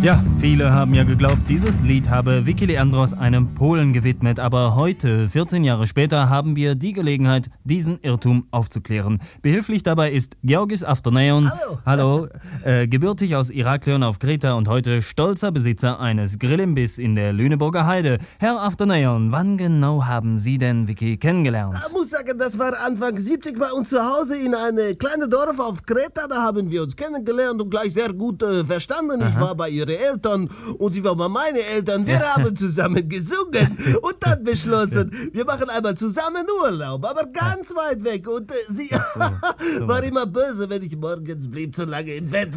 Ja, viele haben ja geglaubt, dieses Lied habe Vicky Leandros einem Polen gewidmet, aber heute, 14 Jahre später, haben wir die Gelegenheit, diesen Irrtum aufzuklären. Behilflich dabei ist Georgis Avtoneon. Hallo. Gebürtig aus Iraklion auf Kreta und heute stolzer Besitzer eines Grillimbiss in der Lüneburger Heide. Herr Avtoneon, wann genau haben Sie denn Vicky kennengelernt? Ich muss sagen, das war Anfang 70 bei uns zu Hause in einem kleinen Dorf auf Kreta. Da haben wir uns kennengelernt und gleich sehr gut verstanden. Ich war bei ihren Eltern und sie war bei meinen Eltern. Wir haben zusammen gesungen und dann beschlossen, wir machen einmal zusammen Urlaub, aber ganz weit weg. Und sie war immer böse, wenn ich morgens blieb so lange im Bett.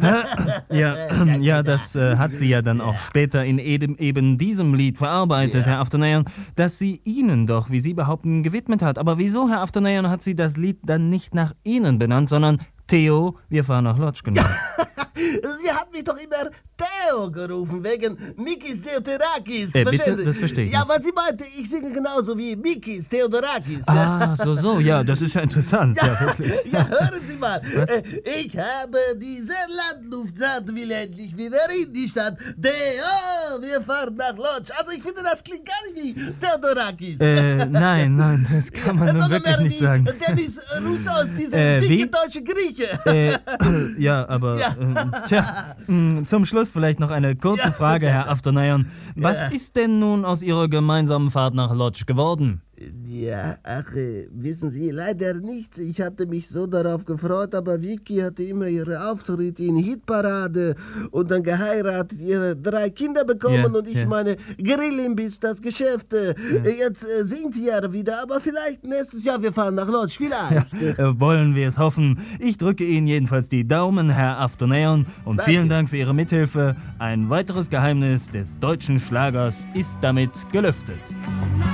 Ja, das hat sie ja dann auch später in eben diesem Lied verarbeitet, Herr Avtoneon, dass sie Ihnen doch, wie Sie behaupten, gewidmet hat. Aber wieso, Herr Avtoneon, hat sie das Lied dann nicht nach Ihnen benannt, sondern Theo, wir fahren nach Lodz genannt? Sie hat mich doch immer Theo gerufen, wegen Mikis Theodorakis. Bitte? Das verstehe ich Ja, nicht. weil sie meinte, ich singe genauso wie Mikis Theodorakis. Ah, so, ja, das ist ja interessant, ja, wirklich. Ja, hören Sie mal. Ich habe diese Landluft satt, will endlich wieder in die Stadt. Theo, wir fahren nach Lodz. Also ich finde, das klingt gar nicht wie Theodorakis. Nein, das kann man nun wirklich nicht sagen. Dennis Roussos, dieser dicke deutsche Grieche. Ja, aber zum Schluss vielleicht noch eine kurze Frage, Herr Avtoneon. Was ist denn nun aus Ihrer gemeinsamen Fahrt nach Lodz geworden? Ja, wissen Sie, leider nichts. Ich hatte mich so darauf gefreut, aber Vicky hatte immer ihre Auftritte in Hitparade und dann geheiratet, ihre 3 Kinder bekommen und ich meine Grillimbiss, das Geschäft. Jetzt singt sie ja wieder, aber vielleicht nächstes Jahr wir fahren nach Lodz, vielleicht. Wollen wir es hoffen. Ich drücke Ihnen jedenfalls die Daumen, Herr Avtoneon, und vielen Dank für Ihre Mithilfe. Ein weiteres Geheimnis des deutschen Schlagers ist damit gelüftet.